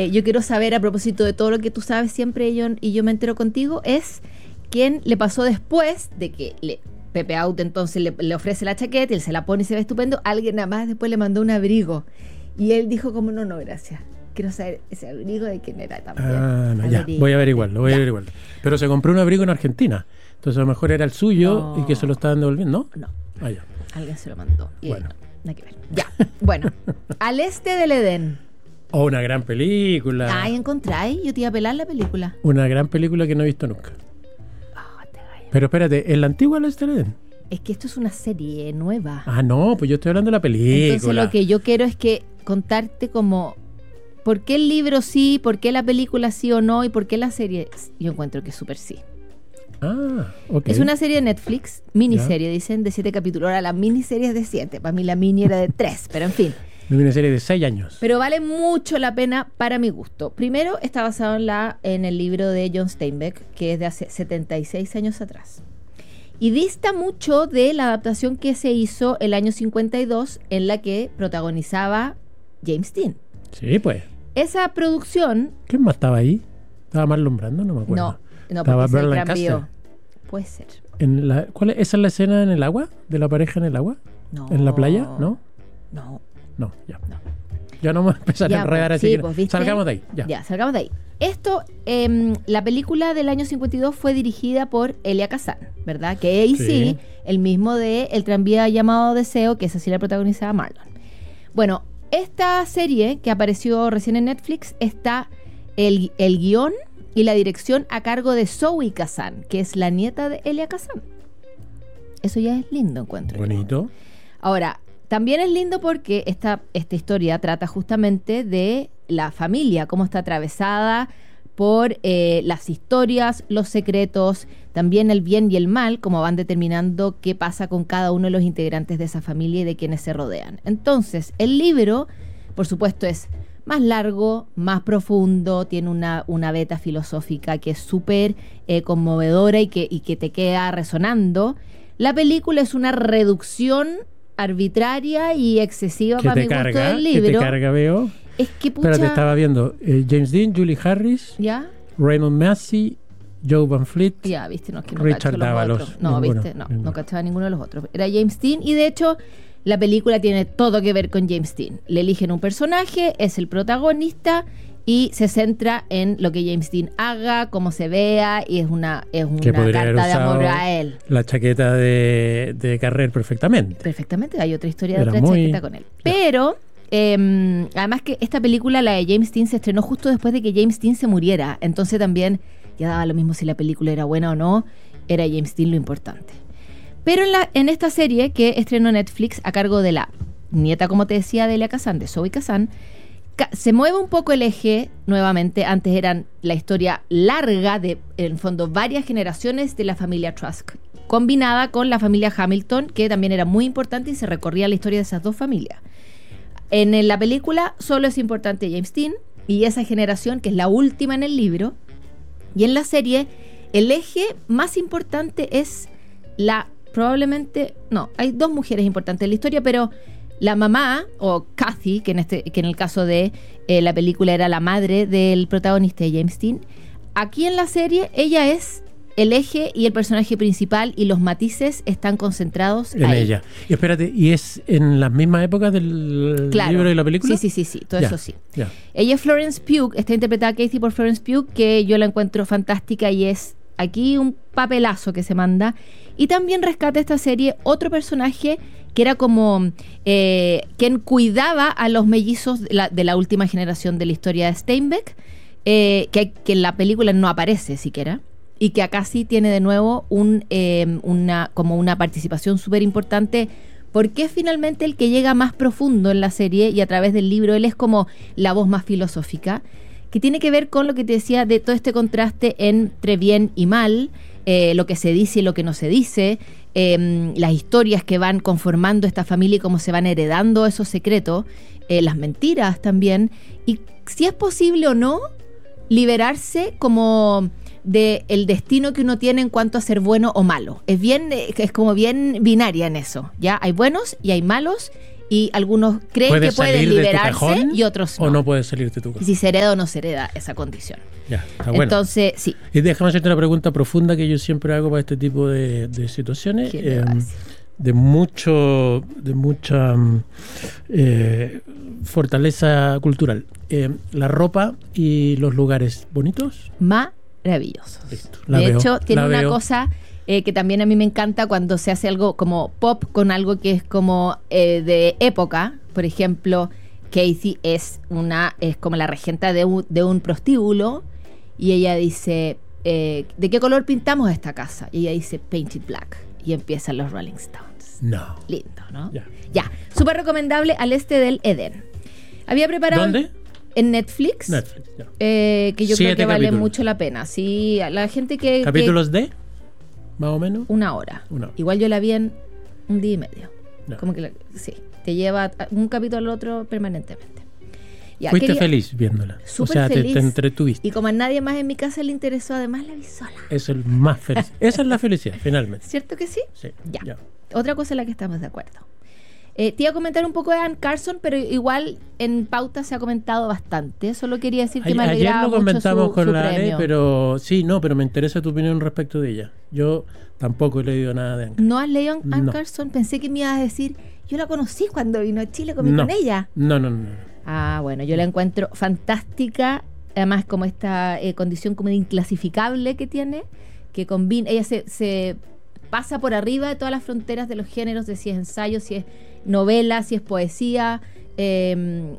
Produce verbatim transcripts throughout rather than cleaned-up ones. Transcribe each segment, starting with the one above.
eh, yo quiero saber, a propósito de todo lo que tú sabes siempre y yo, y yo me entero contigo, es quién le pasó después de que le, Pepe Out entonces le, le ofrece la chaqueta y él se la pone y se ve estupendo. Alguien nada más después le mandó un abrigo y él dijo como no, no, gracias. Quiero saber ese abrigo de quién era también. Ah, no, ya, voy a averiguarlo, voy a averiguarlo. Pero se compró un abrigo en Argentina. Entonces a lo mejor era el suyo no. y que se lo estaban devolviendo, ¿no? No. Ah, ya. Alguien se lo mandó. Y bueno. No, no hay que ver. Ya. Bueno. Al este del Edén. Oh, una gran película. Ay, encontráis. Yo te iba a pelar la película. Una gran película que no he visto nunca. Oh, te vaya. Pero espérate, ¿es la antigua Al este del Edén? Es que esto es una serie nueva. Ah, no, pues yo estoy hablando de la película. Entonces lo que yo quiero es que contarte como por qué el libro sí, por qué la película sí o no y por qué la serie yo encuentro que es súper sí. Ah, ok. Es una serie de Netflix, miniserie, ¿ya? Dicen, de siete capítulos. Ahora la miniserie es de siete. Para mí la mini era de tres, pero en fin. Una miniserie de seis años. Pero vale mucho la pena para mi gusto. Primero, está basado en, la, en el libro de John Steinbeck, que es de hace setenta y seis años atrás. Y dista mucho de la adaptación que se hizo el año cincuenta y dos, en la que protagonizaba James Dean. Sí, pues. Esa producción... ¿Quién más estaba ahí? ¿Estaba Marlon Brando? No me acuerdo. No, no, estaba porque Burt se cambió. Lancaster. Puede ser. ¿En la, ¿cuál es? ¿Esa es la escena en el agua? ¿De la pareja en el agua? No. ¿En la playa? ¿No? No. No, ya. No. Ya no me voy a empezar ya, a enredar pues, así. sí, que pues, ¿viste? Salgamos de ahí. Ya. ya, salgamos de ahí. Esto, eh, la película del año cincuenta y dos fue dirigida por Elia Kazan, ¿verdad? Que ahí sí, Sí. el mismo de El tranvía llamado Deseo, que esa sí la protagonizaba Marlon. Bueno, esta serie que apareció recién en Netflix está el, el guión y la dirección a cargo de Zoe Kazan, que es la nieta de Elia Kazan. Eso ya es lindo, encuentro. Bonito. Ahora, también es lindo porque esta, esta historia trata justamente de la familia, cómo está atravesada por eh, las historias, los secretos, también el bien y el mal, cómo van determinando qué pasa con cada uno de los integrantes de esa familia y de quienes se rodean. Entonces, el libro, por supuesto, es más largo, más profundo, tiene una, una beta filosófica que es súper eh, conmovedora y que, y que te queda resonando. La película es una reducción arbitraria y excesiva ¿Qué para te mi gusto carga? del ¿Qué libro. te carga, veo? Es que pucha... Espérate, estaba viendo eh, James Dean, Julie Harris, ¿Ya? Raymond Massey, Joe Van Fleet. Ya, viste, no, es que no Richard cacho los Dávalos. otros. No, Ninguno, viste, no, ninguno. no cachaba ninguno de los otros. Era James Dean y de hecho la película tiene todo que ver con James Dean. Le eligen un personaje, es el protagonista y se centra en lo que James Dean haga, cómo se vea y es una, es una carta de amor a él. La chaqueta de, de Carrer perfectamente. Perfectamente, hay otra historia Era de otra muy... chaqueta con él. Pero... Eh, además que esta película, la de James Dean, se estrenó justo después de que James Dean se muriera. Entonces también ya daba lo mismo si la película era buena o no. Era James Dean lo importante. Pero en, la, en esta serie que estrenó Netflix a cargo de la nieta, como te decía, de Elia Kazan, de Zoe Kazan, ca- se mueve un poco el eje nuevamente. Antes eran la historia larga de, en el fondo, varias generaciones de la familia Trask, combinada con la familia Hamilton, que también era muy importante y se recorría la historia de esas dos familias. En la película solo es importante James Dean y esa generación, que es la última en el libro. Y en la serie, el eje más importante es la, probablemente, no, hay dos mujeres importantes en la historia, pero la mamá, o Kathy, que en, este, que en el caso de eh, la película era la madre del protagonista de James Dean, aquí en la serie ella es el eje y el personaje principal y los matices están concentrados en ahí. ella. Y espérate, ¿y es en las mismas épocas del Claro. libro y la película? Sí, sí, sí, sí, todo Ya, eso sí. ya. Ella es Florence Pugh, está interpretada Kathy por Florence Pugh, que yo la encuentro fantástica y es aquí un papelazo que se manda. Y también rescata esta serie otro personaje que era como eh, quien cuidaba a los mellizos de la, de la última generación de la historia de Steinbeck, eh, que, que en la película no aparece siquiera. Y que acá sí tiene de nuevo un, eh, una, como una participación súper importante, porque es finalmente el que llega más profundo en la serie y a través del libro él es como la voz más filosófica, que tiene que ver con lo que te decía de todo este contraste entre bien y mal, eh, lo que se dice y lo que no se dice, eh, las historias que van conformando esta familia y cómo se van heredando esos secretos, eh, las mentiras también, y si es posible o no liberarse como de el destino que uno tiene en cuanto a ser bueno o malo. Es bien, es como bien binaria en eso, ¿ya? Hay buenos y hay malos Y algunos creen que pueden liberarse y otros no. O no puedes salir de tu casa. Y si se hereda o no se hereda esa condición. Ya, está bueno. Entonces, sí. Y déjame hacerte una pregunta profunda que yo siempre hago para este tipo de, de situaciones. Eh, de mucho de mucha eh, fortaleza cultural. Eh, la ropa y los lugares bonitos. Maravillosos. Listo, la de veo, hecho, tiene una veo. cosa eh, que también a mí me encanta cuando se hace algo como pop con algo que es como eh, de época. Por ejemplo, Casey es una es como la regenta de un, de un prostíbulo y ella dice, eh, ¿de qué color pintamos esta casa? Y ella dice, painted black. Y empiezan los Rolling Stones. No. Lindo, ¿no? Ya. Ya. Súper recomendable, Al este del Edén. Había preparado... ¿Dónde? En Netflix. Netflix, ya. Eh, que yo Siete creo que vale capítulos. mucho la pena. Sí, a la gente que... ¿Capítulos que, de? Más o menos. Una hora. Una hora. Igual yo la vi en un día y medio. No. Como que, la, sí, te lleva un capítulo al otro permanentemente. Ya, Fuiste quería, feliz viéndola. Súper o sea, feliz. Te, te entretuviste. Y como a nadie más en mi casa le interesó, además la vi sola. Es el más feliz. Esa es la felicidad, finalmente. ¿Cierto que sí? Sí. Ya. ya. Otra cosa en la que estamos de acuerdo. Eh, te iba a comentar un poco de Anne Carson, pero igual en pauta se ha comentado bastante. Solo quería decir que A- me Ayer alegraba lo mucho comentamos su, con su la Ale, premio. pero sí, no, pero me interesa tu opinión respecto de ella. Yo tampoco he leído nada de Anne. ¿No has leído a Anne No. Carson? Pensé que me ibas a decir, yo la conocí cuando vino a Chile, comí No. con ella. No, no, no. no. Ah, bueno, yo la encuentro fantástica. Además, como esta eh, condición como de inclasificable que tiene, que combina, ella se, se pasa por arriba de todas las fronteras de los géneros, de si es ensayo, si es novela, si es poesía. Eh,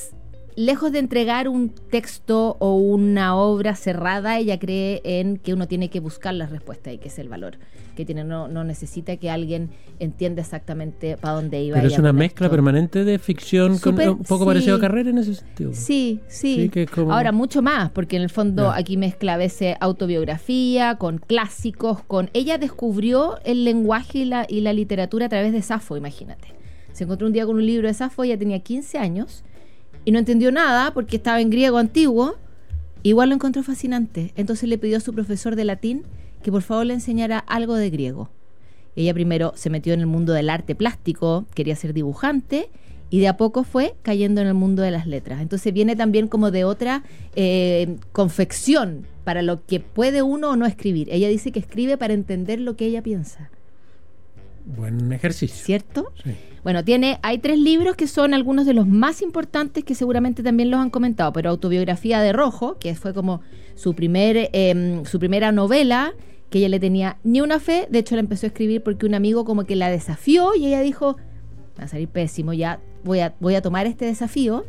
lejos de entregar un texto o una obra cerrada, ella cree en que uno tiene que buscar las respuestas y que es el valor que tiene. No, no necesita que alguien entienda exactamente para dónde iba. Pero ella es una con mezcla esto. permanente de ficción Súper, con un poco sí. parecido a Carrera en ese sentido. Sí, sí. Sí, que es como- Ahora, mucho más, porque en el fondo Ya. aquí mezcla a veces autobiografía con clásicos, con... Ella descubrió el lenguaje y la, y la literatura a través de Safo, imagínate. Se encontró un día con un libro de Safo, ella tenía quince años y no entendió nada porque estaba en griego antiguo. Igual lo encontró fascinante. Entonces le pidió a su profesor de latín que por favor le enseñara algo de griego. Ella primero se metió en el mundo del arte plástico, quería ser dibujante, y de a poco fue cayendo en el mundo de las letras. Entonces viene también como de otra eh, confección para lo que puede uno o no escribir. Ella dice que escribe para entender lo que ella piensa. Buen ejercicio. ¿Cierto? Sí. Bueno, tiene, hay tres libros que son algunos de los más importantes que seguramente también los han comentado, pero Autobiografía de Rojo, que fue como su, primer, eh, su primera novela, que ella le tenía ni una fe. De hecho la empezó a escribir porque un amigo como que la desafió y ella dijo, va a salir pésimo, ya voy a, voy a tomar este desafío,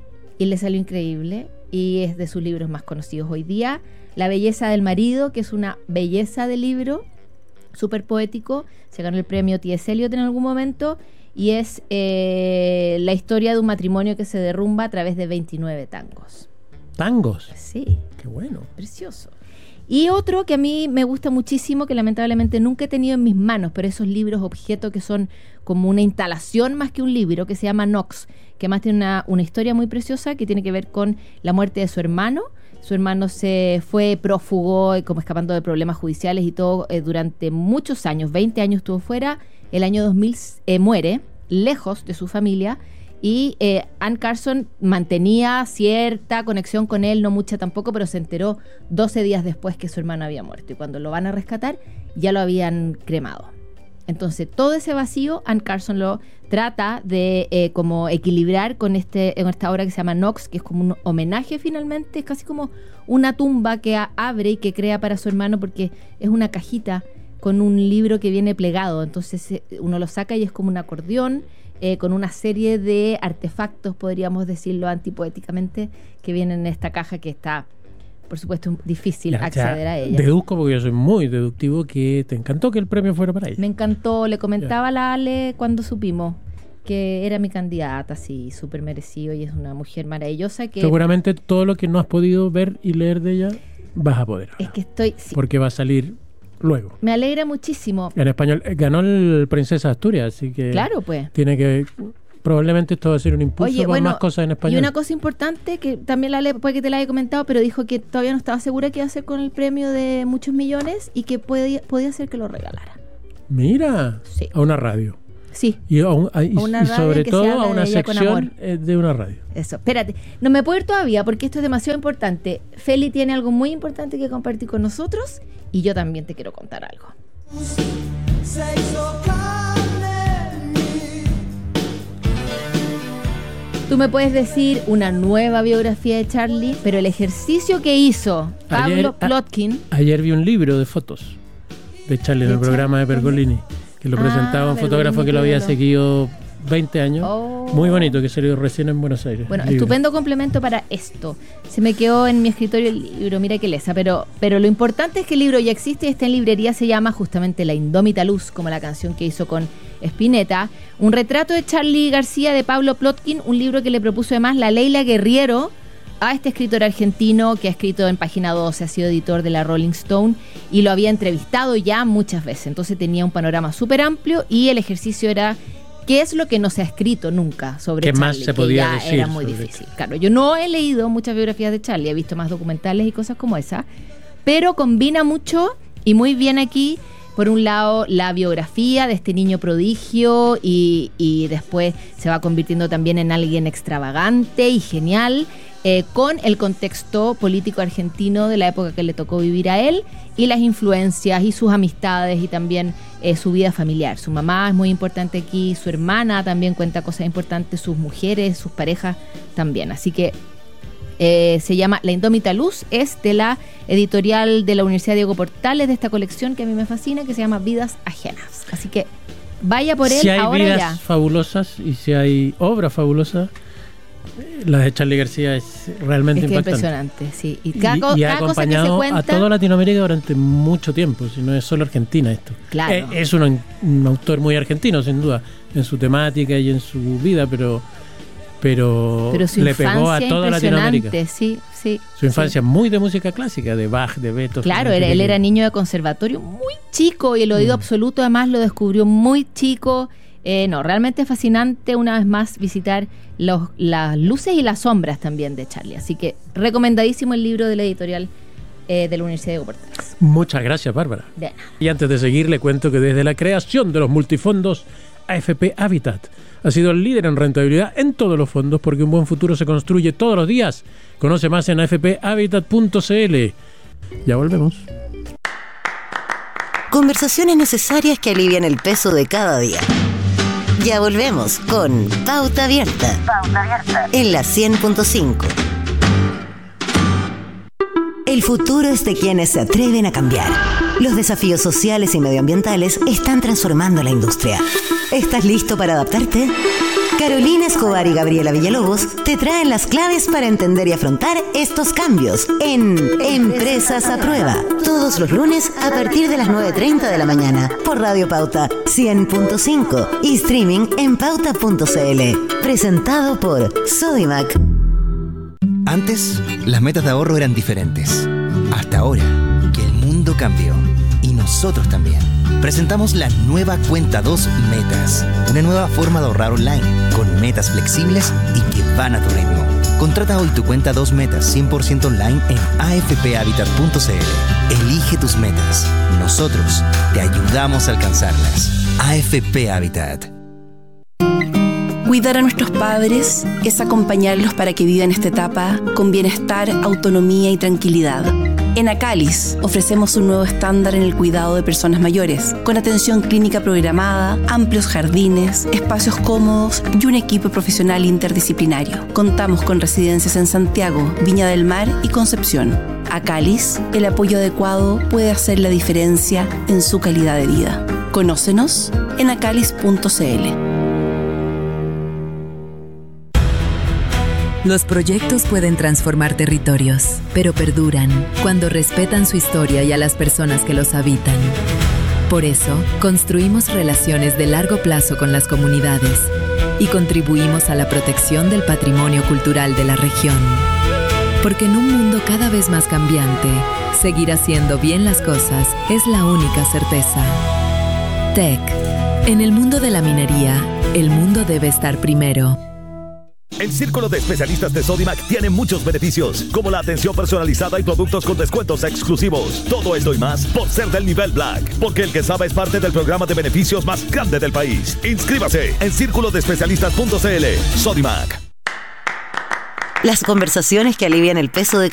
y le salió increíble y es de sus libros más conocidos hoy día. La belleza del marido, que es una belleza de libro, súper poético, se ganó el premio T S Eliot en algún momento, y es eh, la historia de un matrimonio que se derrumba a través de veintinueve tangos. Tangos. Sí, Qué bueno. precioso. Y otro que a mí me gusta muchísimo, que lamentablemente nunca he tenido en mis manos, pero esos libros objeto que son como una instalación más que un libro, que se llama Knox, que además tiene una, una historia muy preciosa que tiene que ver con la muerte de su hermano. Su hermano se fue prófugo, como escapando de problemas judiciales y todo, eh, durante muchos años, veinte años estuvo fuera. El año dos mil eh, muere, lejos de su familia, y eh, Anne Carson mantenía cierta conexión con él, no mucha tampoco, pero se enteró doce días después que su hermano había muerto, y cuando lo van a rescatar ya lo habían cremado. Entonces todo ese vacío Anne Carson lo trata de eh, como equilibrar con este en esta obra que se llama Knox, que es como un homenaje finalmente, es casi como una tumba que a- abre y que crea para su hermano, porque es una cajita con un libro que viene plegado, entonces eh, uno lo saca y es como un acordeón eh, con una serie de artefactos, podríamos decirlo antipoéticamente, que vienen en esta caja que está, por supuesto, difícil Ya, ya acceder a ella. Deduzco, porque yo soy muy deductivo, que te encantó que el premio fuera para ella. Me encantó, le comentaba a la Ale cuando supimos que era mi candidata, sí, súper merecido, y es una mujer maravillosa que... Seguramente todo lo que no has podido ver y leer de ella vas a poder. Es que estoy... sí, Porque va a salir luego. me alegra muchísimo. En español. Eh, Ganó el Princesa Asturias, así que Claro, pues. tiene que... Probablemente esto va a ser un impulso Oye, para bueno, más cosas en español. y una cosa importante que también la Ale, puede que te la haya comentado, pero dijo que todavía no estaba segura qué iba a hacer con el premio de muchos millones y que podía, podía ser que lo regalara. Mira, Sí. a una radio. Sí. Y, a un, a, y, una y sobre todo a una de sección de una radio. Eso, espérate. No me puedo ir todavía porque esto es demasiado importante. Feli tiene algo muy importante que compartir con nosotros y yo también te quiero contar algo. Tú me puedes decir una nueva biografía de Charlie, pero el ejercicio que hizo Pablo ayer, Plotkin... A, ayer vi un libro de fotos de Charlie en el programa de Pergolini, que lo ah, presentaba un fotógrafo que lo había seguido veinte años. Oh. Muy bonito, que salió recién en Buenos Aires. Bueno, estupendo complemento para esto. Se me quedó en mi escritorio el libro, mira qué lesa, pero, pero lo importante es que el libro ya existe y está en librería, se llama justamente La Indómita Luz, como la canción que hizo con Spinetta. Un retrato de Charly García de Pablo Plotkin, un libro que le propuso además la Leila Guerriero a este escritor argentino que ha escrito en Página doce, ha sido editor de la Rolling Stone y lo había entrevistado ya muchas veces. Entonces tenía un panorama súper amplio y el ejercicio era qué es lo que no se ha escrito nunca sobre ¿Qué Charly, más se podía que ya decir era muy difícil. Claro, yo no he leído muchas biografías de Charly, he visto más documentales y cosas como esa, pero combina mucho y muy bien aquí. Por un lado, la biografía de este niño prodigio y, y después se va convirtiendo también en alguien extravagante y genial, eh, con el contexto político argentino de la época que le tocó vivir a él y las influencias y sus amistades y también eh, su vida familiar. Su mamá es muy importante aquí, su hermana también cuenta cosas importantes, sus mujeres, sus parejas también. Así que Eh, se llama La Indómita Luz, es de la editorial de la Universidad Diego Portales, de esta colección que a mí me fascina, que se llama Vidas Ajenas. Así que vaya por él si hay ahora vidas ya. fabulosas y si hay obras fabulosas, la de Charly García es realmente es que impactante. Impresionante, sí. Y, cada, y, co- y cada ha cosa acompañado que se cuenta, a toda Latinoamérica durante mucho tiempo, si no es solo Argentina esto. Claro. Eh, es un, un autor muy argentino, sin duda, en su temática y en su vida, pero... Pero, pero su le pegó a toda Latinoamérica. Sí, sí. Su infancia sí. muy de música clásica, de Bach, de Beethoven. Claro, era, él era niño de conservatorio muy chico y el oído mm. absoluto además lo descubrió muy chico. Eh, no, realmente fascinante una vez más visitar los, las luces y las sombras también de Charly. Así que recomendadísimo el libro de la editorial eh, de la Universidad de Diego Portales. Muchas gracias, Bárbara. De nada. Y antes de seguir, le cuento que desde la creación de los multifondos, A F P Habitat ha sido el líder en rentabilidad en todos los fondos, porque un buen futuro se construye todos los días. Conoce más en a f p habitat punto c l. Ya volvemos. Conversaciones necesarias que alivian el peso de cada día. Ya volvemos con Pauta Abierta. Pauta Abierta. En la cien punto cinco. El futuro es de quienes se atreven a cambiar. Los desafíos sociales y medioambientales están transformando la industria. ¿Estás listo para adaptarte? Carolina Escobar y Gabriela Villalobos te traen las claves para entender y afrontar estos cambios en Empresas a Prueba. Todos los lunes a partir de las nueve treinta de la mañana por Radio Pauta cien punto cinco y streaming en pauta punto c l. Presentado por Sodimac. Antes, las metas de ahorro eran diferentes. Hasta ahora, que el mundo cambió. Y nosotros también. Presentamos la nueva Cuenta dos Metas. Una nueva forma de ahorrar online, con metas flexibles y que van a tu ritmo. Contrata hoy tu Cuenta dos Metas cien por ciento online en a f p habitat punto c l. Elige tus metas. Nosotros te ayudamos a alcanzarlas. A F P Habitat. Cuidar a nuestros padres es acompañarlos para que vivan esta etapa con bienestar, autonomía y tranquilidad. En Acalis ofrecemos un nuevo estándar en el cuidado de personas mayores, con atención clínica programada, amplios jardines, espacios cómodos y un equipo profesional interdisciplinario. Contamos con residencias en Santiago, Viña del Mar y Concepción. Acalis, el apoyo adecuado puede hacer la diferencia en su calidad de vida. Conócenos en acalis punto c l. Los proyectos pueden transformar territorios, pero perduran cuando respetan su historia y a las personas que los habitan. Por eso, construimos relaciones de largo plazo con las comunidades y contribuimos a la protección del patrimonio cultural de la región. Porque en un mundo cada vez más cambiante, seguir haciendo bien las cosas es la única certeza. T E C. En el mundo de la minería, el mundo debe estar primero. El Círculo de Especialistas de Sodimac tiene muchos beneficios, como la atención personalizada y productos con descuentos exclusivos. Todo esto y más por ser del nivel Black, porque el que sabe es parte del programa de beneficios más grande del país. Inscríbase en círculo de especialistas punto c l. Sodimac. Las conversaciones que alivian el peso de